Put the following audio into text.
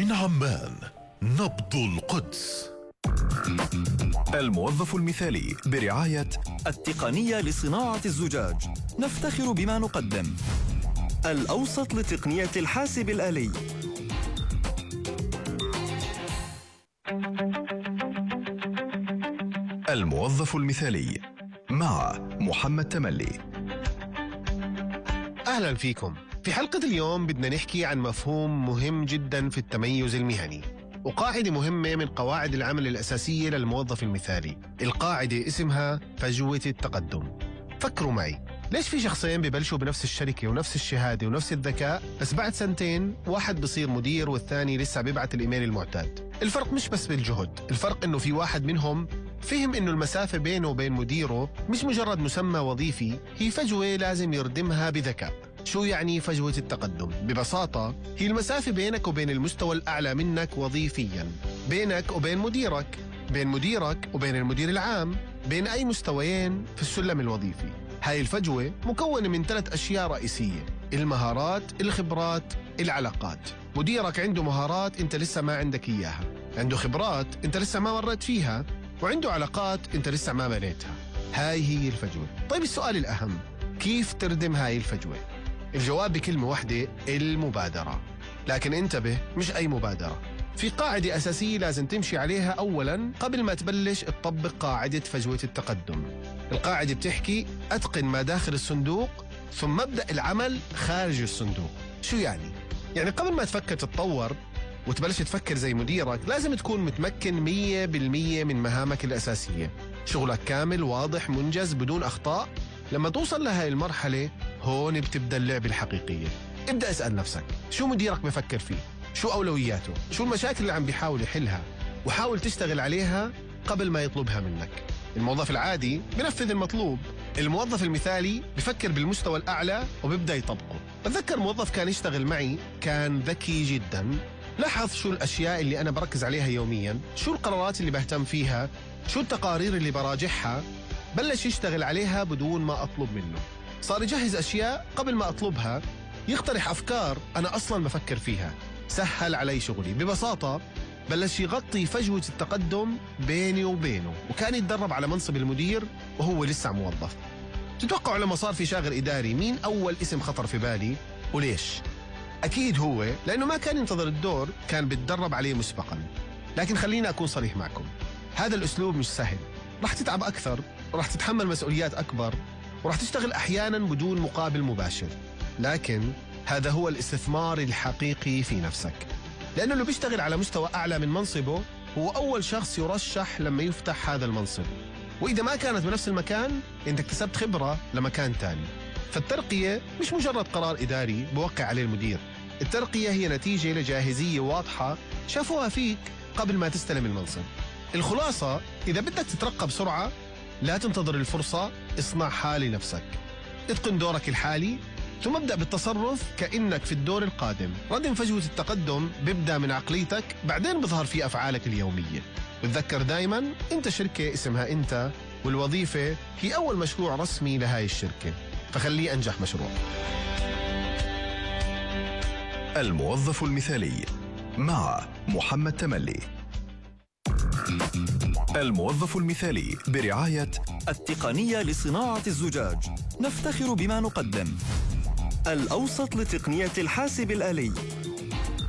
من عمان، نبض القدس. الموظف المثالي برعاية التقنية لصناعة الزجاج. نفتخر بما نقدم. الأوسط لتقنية الحاسب الآلي. الموظف المثالي مع محمد تملي. أهلا فيكم. في حلقة اليوم بدنا نحكي عن مفهوم مهم جدا في التميز المهني، وقاعدة مهمة من قواعد العمل الأساسية للموظف المثالي. القاعدة اسمها فجوة التقدم. فكروا معي، ليش في شخصين ببلشوا بنفس الشركة ونفس الشهادة ونفس الذكاء، بس بعد سنتين واحد بصير مدير والثاني لسه بيبعت الإيميل المعتاد؟ الفرق مش بس بالجهد، الفرق إنه في واحد منهم فهم إنه المسافة بينه وبين مديره مش مجرد مسمى وظيفي، هي فجوة لازم يردمها بذكاء. شو يعني فجوة التقدم؟ ببساطة هي المسافة بينك وبين المستوى الأعلى منك وظيفياً، بينك وبين مديرك، بين مديرك وبين المدير العام، بين أي مستويين في السلم الوظيفي. هاي الفجوة مكونة من 3 أشياء رئيسية: المهارات، الخبرات، العلاقات. مديرك عنده مهارات أنت لسه ما عندك إياها، عنده خبرات أنت لسه ما مرت فيها، وعنده علاقات أنت لسه ما بنيتها. هاي هي الفجوة. طيب السؤال الأهم، كيف تردم هاي الفجوة؟ الجواب بكلمة واحدة: المبادرة. لكن انتبه، مش أي مبادرة. في قاعدة أساسية لازم تمشي عليها أولاً قبل ما تبلش تطبق قاعدة فجوة التقدم. القاعدة بتحكي: أتقن ما داخل الصندوق ثم ابدأ العمل خارج الصندوق. شو يعني؟ يعني قبل ما تفكر تتطور وتبلش تفكر زي مديرك، لازم تكون متمكن 100% من مهامك الأساسية، شغلك كامل واضح منجز بدون أخطاء. لما توصل لهاي المرحلة، هون بتبدأ اللعبة الحقيقية. ابدأ اسأل نفسك، شو مديرك بفكر فيه؟ شو أولوياته؟ شو المشاكل اللي عم بيحاول يحلها؟ وحاول تشتغل عليها قبل ما يطلبها منك. الموظف العادي بنفذ المطلوب، الموظف المثالي بفكر بالمستوى الأعلى وبيبدأ يطبقه. بتذكر موظف كان يشتغل معي، كان ذكي جدا، لاحظ شو الأشياء اللي أنا بركز عليها يوميا، شو القرارات اللي بهتم فيها، شو التقارير اللي براجعها. بلش يشتغل عليها بدون ما أطلب منه، صار يجهز أشياء قبل ما أطلبها، يقترح أفكار أنا أصلاً بفكر فيها. سهل علي شغلي. ببساطة بلش يغطي فجوة التقدم بيني وبينه، وكان يتدرب على منصب المدير وهو لسه موظف. تتوقعوا لما صار في شاغر إداري مين أول اسم خطر في بالي وليش؟ أكيد هو، لأنه ما كان ينتظر الدور، كان بيتدرب عليه مسبقاً. لكن خليني أكون صريح معكم، هذا الأسلوب مش سهل. رح تتعب أكثر، ورح تتحمل مسؤوليات أكبر، ورح تشتغل أحياناً بدون مقابل مباشر. لكن هذا هو الاستثمار الحقيقي في نفسك، لأنه اللي بيشتغل على مستوى أعلى من منصبه هو أول شخص يرشح لما يفتح هذا المنصب. وإذا ما كانت بنفس المكان، أنت اكتسبت خبرة لمكان تاني. فالترقية مش مجرد قرار إداري بوقع عليه المدير، الترقية هي نتيجة لجاهزية واضحة شافوها فيك قبل ما تستلم المنصب. الخلاصة، إذا بدك تترقى بسرعة، لا تنتظر الفرصة، اصنعها لنفسك. اتقن دورك الحالي ثم ابدأ بالتصرف كأنك في الدور القادم. ردم فجوة التقدم بيبدأ من عقليتك، بعدين بظهر في أفعالك اليومية. وتذكر دايما، انت شركة اسمها انت، والوظيفة هي أول مشروع رسمي لهاي الشركة، فخليه أنجح مشروع. الموظف المثالي مع محمد تملي. الموظف المثالي برعاية التقنية لصناعة الزجاج. نفتخر بما نقدم. الأوسط لتقنية الحاسب الآلي.